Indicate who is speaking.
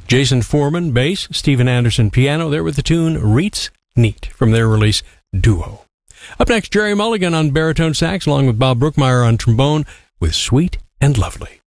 Speaker 1: Jason Foreman, bass, Steven Anderson, piano, there with the tune Reets Neat from their release Duo. Up next, Jerry Mulligan on baritone sax, along with Bob Brookmeyer on trombone, with Sweet and Lovely.